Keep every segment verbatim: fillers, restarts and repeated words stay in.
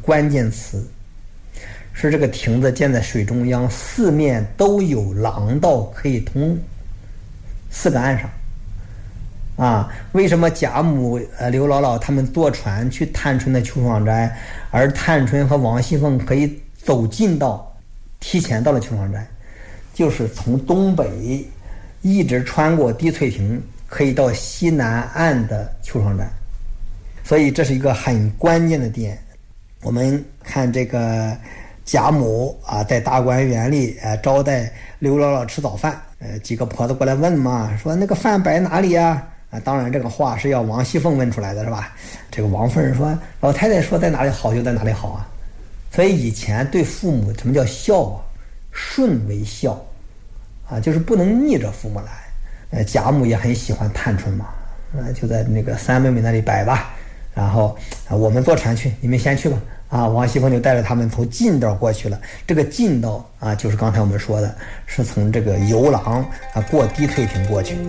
关键词，是这个亭子建在水中央，四面都有廊道可以通四个岸上。啊，为什么贾母、呃刘姥姥他们坐船去探春的秋霜斋，而探春和王熙凤可以走近到，提前到了秋霜斋，就是从东北一直穿过滴翠亭，可以到西南岸的秋霜斋，所以这是一个很关键的点。我们看这个贾母啊，在大观园里呃招待刘姥姥吃早饭，呃几个婆子过来问嘛，说那个饭摆哪里呀？啊，当然这个话是要王熙凤问出来的，是吧？这个王夫人说，老太太说在哪里好就在哪里好啊。所以以前对父母什么叫孝啊？顺为孝啊，就是不能逆着父母来。呃，贾母也很喜欢探春嘛，啊，就在那个三妹妹那里摆吧。然后啊，我们坐船去，你们先去吧。啊，王熙凤就带着他们从近道过去了。这个近道啊，就是刚才我们说的，是从这个游廊啊过滴翠亭过去。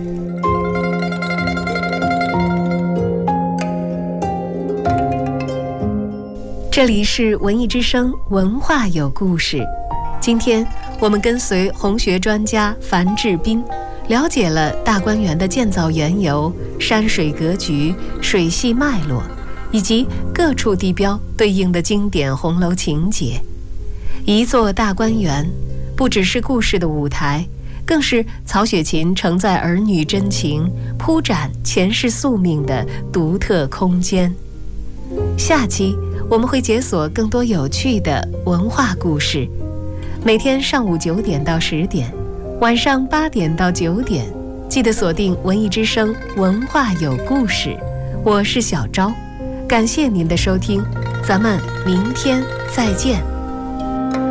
这里是文艺之声，文化有故事。今天我们跟随红学专家樊志斌，了解了大观园的建造缘由、山水格局、水系脉络，以及各处地标对应的经典红楼情节。一座大观园，不只是故事的舞台，更是曹雪芹承载儿女真情、铺展前世宿命的独特空间。下期我们会解锁更多有趣的文化故事，每天上午九点到十点，晚上八点到九点，记得锁定文艺之声，文化有故事。我是小昭，感谢您的收听，咱们明天再见。